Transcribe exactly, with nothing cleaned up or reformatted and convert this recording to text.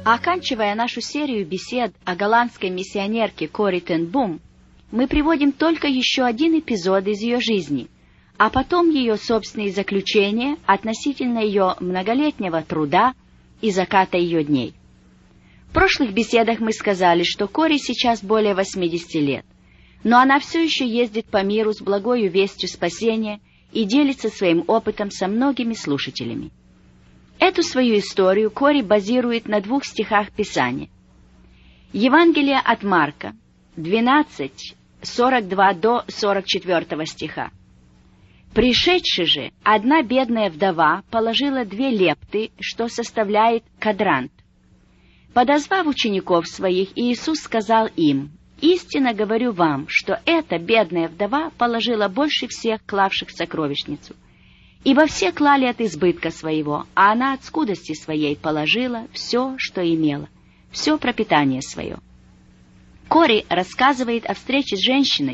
Оканчивая нашу серию бесед о голландской миссионерке Корrie ten Boom, мы приводим только еще один эпизод из ее жизни, а потом ее собственные заключения относительно ее многолетнего труда и заката ее дней. В прошлых беседах мы сказали, что Корrie сейчас более восьмидесяти лет, но она все еще ездит по миру с благою вестью спасения и делится своим опытом со многими слушателями. Эту свою историю Корrie базирует на двух стихах Писания. Евангелие от Марка, двенадцать, сорок два до сорок четвёртого стиха. «Пришедши же, одна бедная вдова положила две лепты, что составляет квадрант. Подозвав учеников своих, Иисус сказал им: «Истинно говорю вам, что эта бедная вдова положила больше всех клавших в сокровищницу. Ибо все клали от избытка своего, а она от скудости своей положила все, что имела, все пропитание свое». Корrie рассказывает о встрече с женщиной,